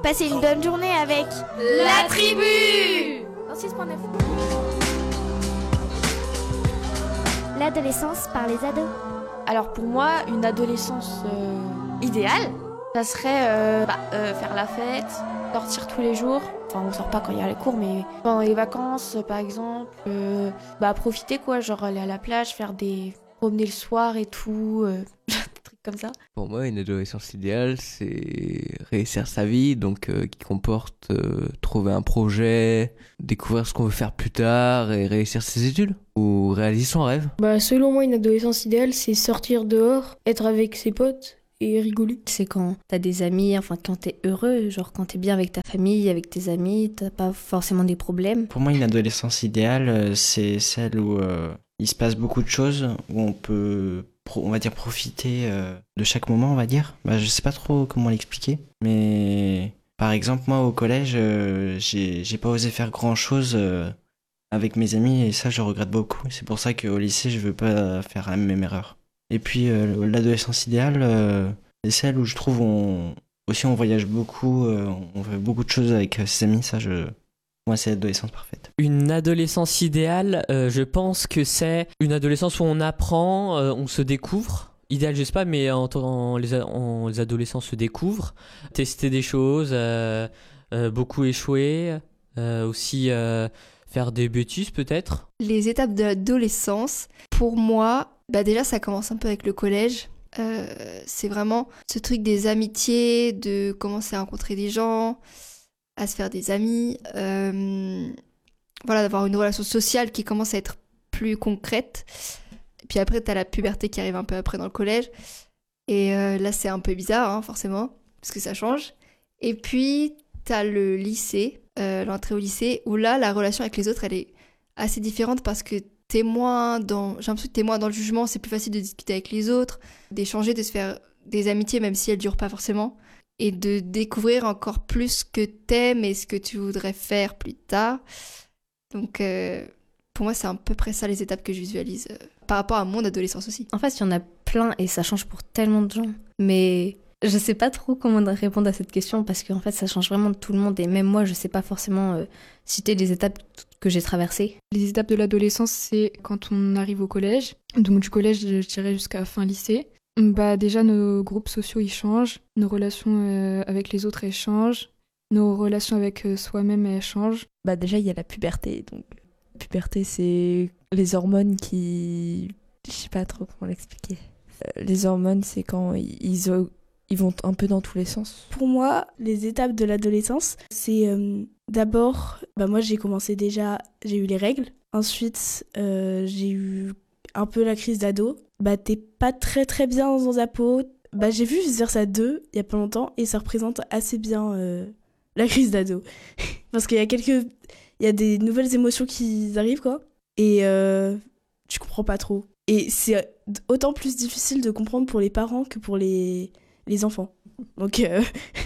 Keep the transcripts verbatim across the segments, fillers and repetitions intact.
Passez une bonne journée avec La Tribu dans six neuf. L'adolescence par les ados. Alors pour moi, une adolescence euh, idéale, ça serait euh, bah, euh, faire la fête, sortir tous les jours. Enfin, on sort pas quand il y a les cours, mais pendant les vacances, par exemple, euh, bah profiter quoi, genre aller à la plage, faire des promener le soir et tout, euh, des trucs comme ça. Pour moi, une adolescence idéale, c'est réussir sa vie, donc euh, qui comporte euh, trouver un projet, découvrir ce qu'on veut faire plus tard et réussir ses études ou réaliser son rêve. Bah, selon moi, une adolescence idéale, c'est sortir dehors, être avec ses potes et rigoler. C'est quand t'as des amis, enfin quand t'es heureux, genre quand t'es bien avec ta famille, avec tes amis, t'as pas forcément des problèmes. Pour moi, une adolescence idéale, c'est celle où euh, il se passe beaucoup de choses, où on peut, on va dire, profiter euh, de chaque moment, on va dire. Bah, je sais pas trop comment l'expliquer, mais par exemple, moi au collège, euh, j'ai, j'ai pas osé faire grand chose euh, avec mes amis et ça, je regrette beaucoup. C'est pour ça qu'au lycée, je veux pas faire la même erreur. Et puis euh, l'adolescence idéale, euh, c'est celle où je trouve on aussi on voyage beaucoup, euh, on fait beaucoup de choses avec ses amis. Ça, je, moi, c'est l'adolescence parfaite. Une adolescence idéale, euh, je pense que c'est une adolescence où on apprend, euh, on se découvre. Idéal, je sais pas, mais en, en, les, en, les adolescents se découvrent, tester des choses, euh, euh, beaucoup échouer, euh, aussi euh, faire des bêtises peut-être. Les étapes de l'adolescence, pour moi, bah déjà ça commence un peu avec le collège. Euh, c'est vraiment ce truc des amitiés, de commencer à rencontrer des gens, à se faire des amis, euh, voilà, d'avoir une relation sociale qui commence à être plus concrète. Et puis après, t'as la puberté qui arrive un peu après dans le collège. Et euh, là, c'est un peu bizarre, hein, forcément, parce que ça change. Et puis, t'as le lycée, euh, l'entrée au lycée, où là, la relation avec les autres, elle est assez différente parce que t'es moins dans... J'ai l'impression que t'es moins dans le jugement, c'est plus facile de discuter avec les autres, d'échanger, de se faire des amitiés, même si elles durent pas forcément, et de découvrir encore plus ce que t'aimes et ce que tu voudrais faire plus tard. Donc, euh, pour moi, c'est à peu près ça les étapes que je visualise euh, par rapport à mon adolescence aussi. En fait, il y en a plein et ça change pour tellement de gens. Mais je sais pas trop comment répondre à cette question parce qu'en fait, ça change vraiment de tout le monde. Et même moi, je sais pas forcément euh, citer les étapes que j'ai traversées. Les étapes de l'adolescence, c'est quand on arrive au collège. Donc du collège, je dirais jusqu'à fin lycée. Bah déjà, nos groupes sociaux, ils changent. Nos relations euh, avec les autres, elles changent. Nos relations avec euh, soi-même, elles changent. Bah déjà, il y a la puberté. Donc, la puberté, c'est les hormones qui... Je sais pas trop comment l'expliquer. Euh, les hormones, c'est quand ils, ils vont un peu dans tous les sens. Pour moi, les étapes de l'adolescence, c'est euh, d'abord... Bah moi, j'ai commencé déjà... J'ai eu les règles. Ensuite, euh, j'ai eu un peu la crise d'ado. Bah t'es pas très très bien dans ta peau. Bah j'ai vu Vice Versa deux il y a pas longtemps et ça représente assez bien euh, la crise d'ado. Parce qu'il y a quelques... Il y a des nouvelles émotions qui arrivent, quoi. Et euh, tu comprends pas trop. Et c'est autant plus difficile de comprendre pour les parents que pour les, les enfants. Donc, euh,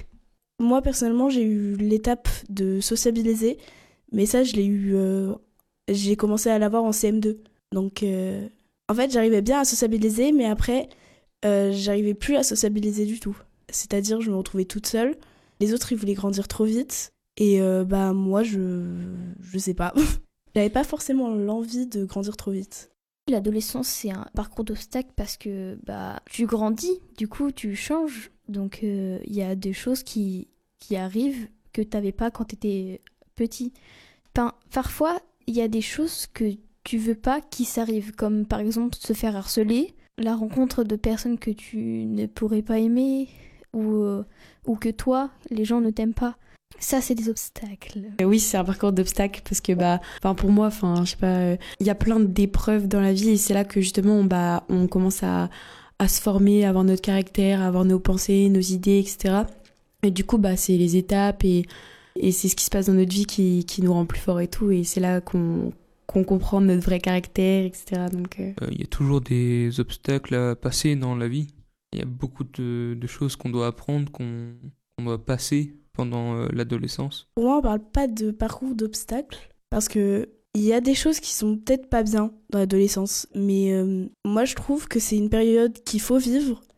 moi, personnellement, j'ai eu l'étape de sociabiliser. Mais ça, je l'ai eu... Euh, j'ai commencé à l'avoir en C M deux. Donc, euh, en fait, j'arrivais bien à sociabiliser, mais après, euh, j'arrivais plus à sociabiliser du tout. C'est-à-dire, je me retrouvais toute seule. Les autres, ils voulaient grandir trop vite. Et euh, bah moi, je je sais pas. J'avais pas forcément l'envie de grandir trop vite. L'adolescence, c'est un parcours d'obstacles parce que bah tu grandis, du coup tu changes. Donc il euh, y a des choses qui, qui arrivent que t'avais pas quand t'étais petit. Enfin, parfois, il y a des choses que tu veux pas qui s'arrivent, comme par exemple se faire harceler, la rencontre de personnes que tu ne pourrais pas aimer, ou, euh, ou que toi, les gens ne t'aiment pas. Ça, c'est des obstacles. Oui, c'est un parcours d'obstacles parce que bah, enfin pour moi, enfin je sais pas, il euh, y a plein d'épreuves dans la vie et c'est là que justement, bah, on commence à à se former, à avoir notre caractère, à avoir nos pensées, nos idées, et cetera. Et du coup, bah, c'est les étapes et et c'est ce qui se passe dans notre vie qui qui nous rend plus forts et tout. Et c'est là qu'on qu'on comprend notre vrai caractère, et cetera. Donc, il euh... euh, y a toujours des obstacles à passer dans la vie. Il y a beaucoup de de choses qu'on doit apprendre, qu'on qu'on doit passer pendant euh, l'adolescence. Pour moi, on parle pas de parcours d'obstacles parce que il y a des choses qui sont peut-être pas bien dans l'adolescence, mais euh, moi je trouve que c'est une période qu'il faut vivre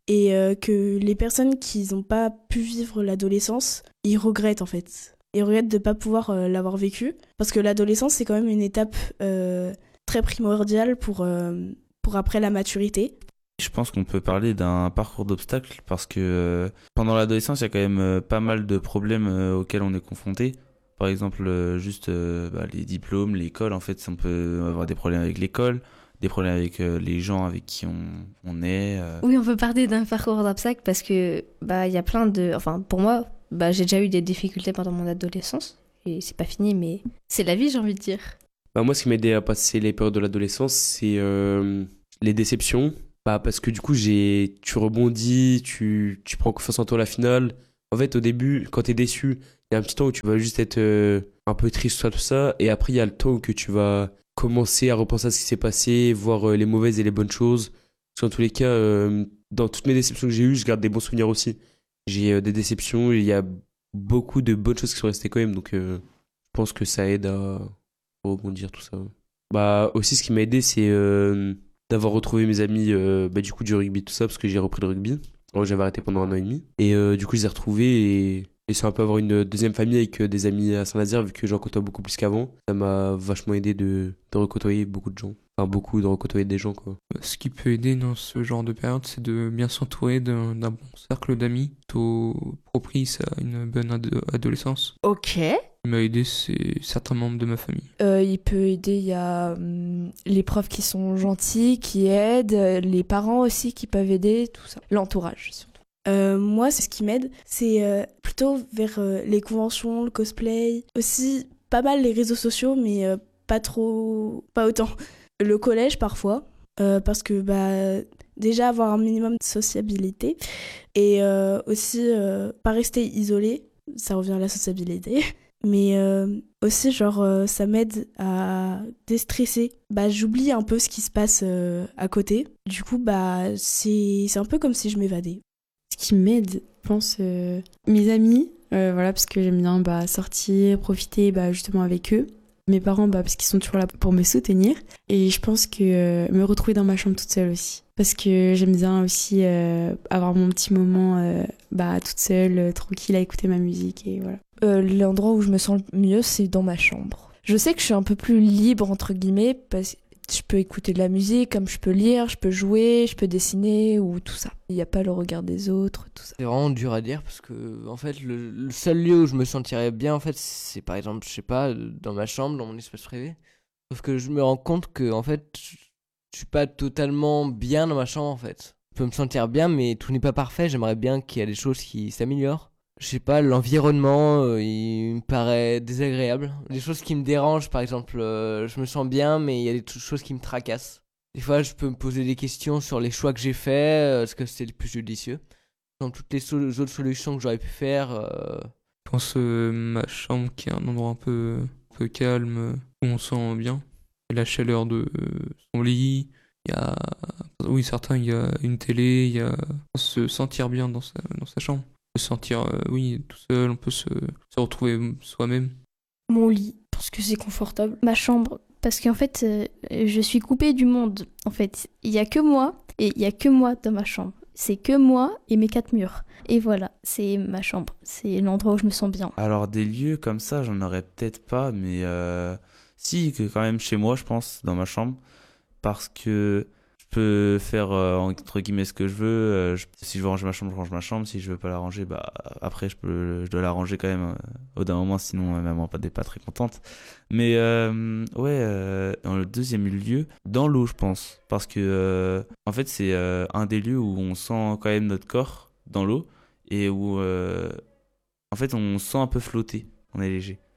et euh, que les personnes qui n'ont pas pu vivre l'adolescence, ils regrettent en fait. Ils regrettent de ne pas pouvoir euh, l'avoir vécu parce que l'adolescence, c'est quand même une étape euh, très primordiale pour, euh, pour après la maturité. Je pense qu'on peut parler d'un parcours d'obstacles parce que euh, pendant l'adolescence, il y a quand même euh, pas mal de problèmes euh, auxquels on est confronté. Par exemple, euh, juste euh, bah, les diplômes, l'école, en fait, on peut avoir des problèmes avec l'école, des problèmes avec euh, les gens avec qui on, on est. Euh. Oui, on peut parler d'un parcours d'obstacles parce que bah il y a plein de... Enfin, pour moi, bah, j'ai déjà eu des difficultés pendant mon adolescence et c'est pas fini, mais c'est la vie, j'ai envie de dire. Bah, moi, ce qui m'a aidé à passer les périodes de l'adolescence, c'est euh, les déceptions. Bah, parce que du coup, j'ai, tu rebondis, tu, tu prends confiance en toi à la finale. En fait, au début, quand t'es déçu, il y a un petit temps où tu vas juste être euh, un peu triste, tout ça, tout ça. Et après, il y a le temps où que tu vas commencer à repenser à ce qui s'est passé, voir euh, les mauvaises et les bonnes choses. Parce qu'en tous les cas, euh, dans toutes mes déceptions que j'ai eues, je garde des bons souvenirs aussi. J'ai euh, des déceptions, il y a beaucoup de bonnes choses qui sont restées quand même. Donc, euh, je pense que ça aide à rebondir, tout ça. Bah, aussi, ce qui m'a aidé, c'est... Euh, d'avoir retrouvé mes amis euh, bah, du coup du rugby tout ça parce que j'ai repris le rugby. Alors, j'avais arrêté pendant un an et demi et euh, du coup je les ai retrouvés et, et c'est un peu avoir une deuxième famille avec euh, des amis à Saint-Nazaire vu que j'en côtoie beaucoup plus qu'avant. Ça m'a vachement aidé de, de recôtoyer beaucoup de gens. Enfin beaucoup de recôtoyer des gens quoi. Ce qui peut aider dans ce genre de période, c'est de bien s'entourer d'un, d'un bon cercle d'amis, plutôt propice à une bonne ado- adolescence. Ok. Il m'a aidé, c'est certains membres de ma famille. Euh, il peut aider, il y a hum, les profs qui sont gentils, qui aident, euh, les parents aussi qui peuvent aider, tout ça. L'entourage surtout. Euh, moi, c'est ce qui m'aide, c'est euh, plutôt vers euh, les conventions, le cosplay, aussi pas mal les réseaux sociaux, mais euh, pas trop, pas autant. Le collège parfois, euh, parce que bah déjà avoir un minimum de sociabilité et euh, aussi euh, pas rester isolé, ça revient à la sociabilité. Mais euh, aussi, genre, euh, ça m'aide à déstresser. Bah, j'oublie un peu ce qui se passe euh, à côté. Du coup, bah, c'est, c'est un peu comme si je m'évadais. Ce qui m'aide, je pense, euh, mes amis, euh, voilà, parce que j'aime bien bah, sortir, profiter bah, justement avec eux. Mes parents, bah, parce qu'ils sont toujours là pour me soutenir. Et je pense que euh, me retrouver dans ma chambre toute seule aussi. Parce que j'aime bien aussi euh, avoir mon petit moment euh, bah, toute seule, euh, tranquille, à écouter ma musique et voilà. Euh, l'endroit où je me sens le mieux, c'est dans ma chambre. Je sais que je suis un peu plus libre, entre guillemets, parce que je peux écouter de la musique, comme je peux lire, je peux jouer, je peux dessiner, ou tout ça. Il n'y a pas le regard des autres, tout ça. C'est vraiment dur à dire, parce que, en fait, le, le seul lieu où je me sentirais bien, en fait, c'est par exemple, je sais pas, dans ma chambre, dans mon espace privé. Sauf que je me rends compte que, en fait, je suis pas totalement bien dans ma chambre, en fait. Je peux me sentir bien, mais tout n'est pas parfait. J'aimerais bien qu'il y ait des choses qui s'améliorent. Je sais pas, l'environnement, euh, il me paraît désagréable. Des choses qui me dérangent, par exemple, euh, je me sens bien, mais il y a des t- choses qui me tracassent. Des fois, je peux me poser des questions sur les choix que j'ai faits, euh, est-ce que c'était le plus judicieux. Dans toutes les so- autres solutions que j'aurais pu faire. Euh... Je pense euh, ma chambre qui est un endroit un peu, un peu calme, où on se sent bien. Et la chaleur de euh, son lit, il y a... Oui, certains, il y a une télé, il y a... se sentir bien dans sa, dans sa chambre. On peut se sentir, euh, oui, tout seul, on peut se, se retrouver soi-même. Mon lit, parce que c'est confortable. Ma chambre, parce qu'en fait, euh, je suis coupée du monde. En fait, il y a que moi, et il y a que moi dans ma chambre. C'est que moi et mes quatre murs. Et voilà, c'est ma chambre. C'est l'endroit où je me sens bien. Alors, des lieux comme ça, j'en aurais peut-être pas, mais euh, si, que quand même chez moi, je pense, dans ma chambre. Parce que je peux faire, euh, entre guillemets, ce que je veux. Euh, je, si je veux ranger ma chambre, je range ma chambre. Si je veux pas la ranger, bah, après, je, peux, je dois la ranger quand même euh, au d'un moment, sinon, euh, maman n'est pas très contente. Mais, euh, ouais, euh, dans le deuxième lieu, dans l'eau, je pense. Parce que, euh, en fait, c'est euh, un des lieux où on sent quand même notre corps dans l'eau et où, euh, en fait, on se sent un peu flotter. On est léger.